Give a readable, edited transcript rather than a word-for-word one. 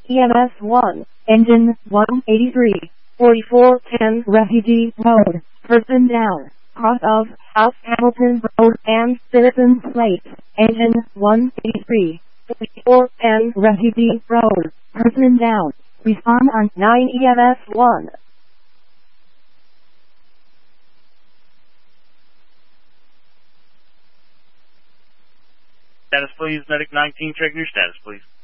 EMS 1, engine 183, 4410 Refugee Road, person down, cross of South Hamilton Road and Citizens Place, engine 183, 4410 Refugee Road, person down, respond on 9 EMS 1. Status please, Medic 19, checking your status please.